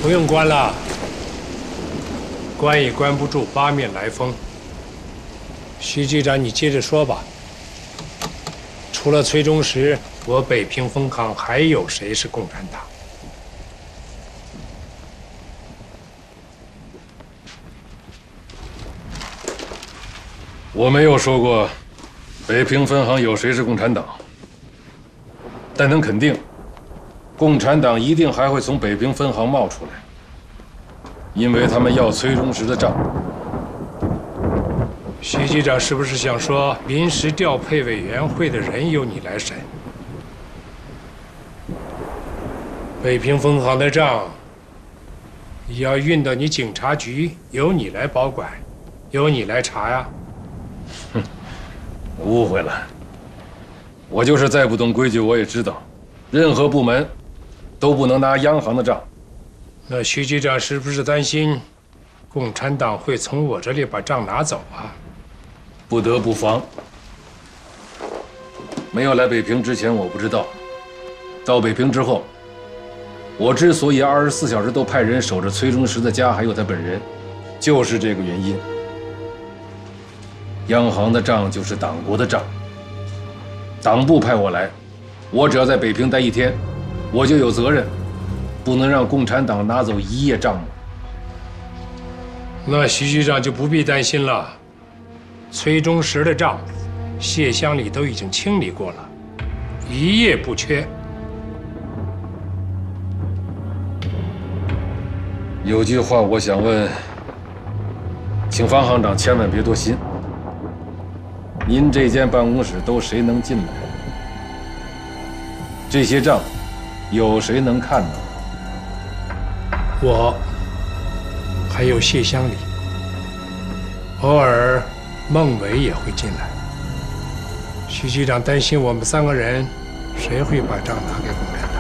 不用关了，关也关不住八面来风。徐局长，你接着说吧。除了崔中实，我北平分行还有谁是共产党？ 我没有说过北平分行有谁是共产党，但能肯定，共产党一定还会从北平分行冒出来，因为他们要崔中实的账。 徐局长是不是想说，临时调配委员会的人由你来审？北平分行的账要运到你警察局，由你来保管，由你来查呀？ 哼，误会了。我就是再不懂规矩，我也知道，任何部门都不能拿央行的账。 那徐局长是不是担心共产党会从我这里把账拿走啊？ 不得不防。没有来北平之前，我不知道；到北平之后，我之所以24小时都派人守着崔中实的家，还有他本人，就是这个原因。央行的账就是党国的账，党部派我来，我只要在北平待1天，我就有责任，不能让共产党拿走1页账目。 那徐局长就不必担心了。崔中实的账，谢乡里都已经清理过了，1页不缺。 有句话我想问，请方行长千万别多心。您这间办公室都谁能进来？这些账，有谁能看呢？ 我，还有谢乡里，偶尔孟伟也会进来。徐局长担心我们3个人，谁会把账拿给共产党？